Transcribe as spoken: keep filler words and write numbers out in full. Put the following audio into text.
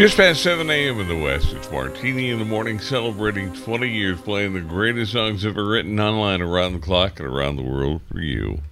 Just past seven a.m. in the West, it's Martini in the Morning, celebrating twenty years playing the greatest songs ever written online around the clock and around the world for you.